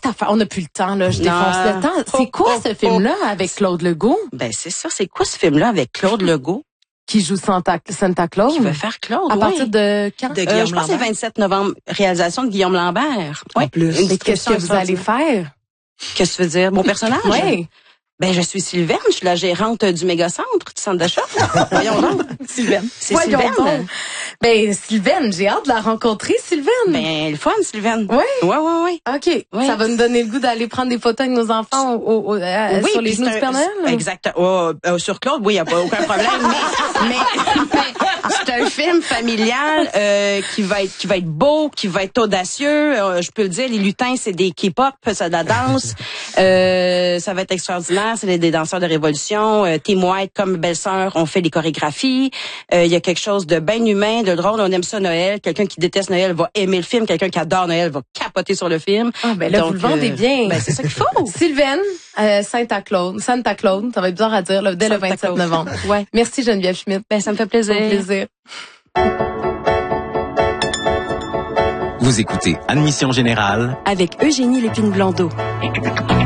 affaire, on n'a plus le temps, là. Je défonce le temps. C'est quoi ce film-là avec Claude Legault? Ben, c'est ça. C'est quoi ce film-là avec Claude Legault? Qui joue Santa Claus? Qui veut faire Claude, À partir de quand? De Guillaume je pense que c'est 27 novembre. Réalisation de Guillaume Lambert. En plus. Mais qu'est-ce que vous allez faire? Qu'est-ce que tu veux dire? Mon personnage? Oui. Ben, je suis Sylvaine, je suis la gérante du mégacentre, du centre d'achat. Voyons donc. Sylvaine. C'est Voyons Sylvaine. donc. Ben, Sylvaine, j'ai hâte de la rencontrer, Sylvaine. Ben, le fun, Sylvaine. Oui? Ouais. OK. Oui. Ça va nous donner le goût d'aller prendre des photos avec nos enfants Oui, sur les genoux du Père Noël. Exact. Sur Claude, oui, il n'y a pas aucun problème. mais c'est un film familial qui va être beau, qui va être audacieux. Je peux le dire, les lutins, c'est des K-pop, c'est de la danse. Ça va être extraordinaire. C'est des danseurs de révolution. Tim White, comme belle-sœur, on fait des chorégraphies. Il y a quelque chose de bien humain, de drôle. On aime ça, Noël. Quelqu'un qui déteste Noël va aimer le film. Quelqu'un qui adore Noël va capoter sur le film. Ah, ben là, Donc, vous le vendez bien. Ben, c'est ça qu'il faut. Sylvaine, Santa Claude, ça va être bizarre à dire, là, dès le Santa 27 Claus. novembre. Ouais. Merci Geneviève Schmidt. Ben, ça me fait plaisir. Ça me fait plaisir. Vous écoutez Admission Générale avec Eugénie Lépine-Blondeau.